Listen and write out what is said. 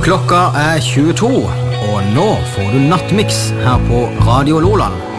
Klokka er 22, og nå får du Nattmix her på Radio Loland.